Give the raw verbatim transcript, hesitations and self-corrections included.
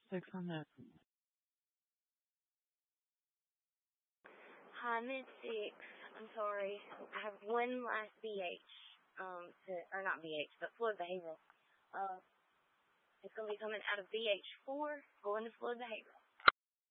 six on that. Hi, mid six. I'm sorry. I have one last B H, um, to, or not B H, but fluid behavioral. Uh, it's going to be coming out of B H four, going to fluid behavioral.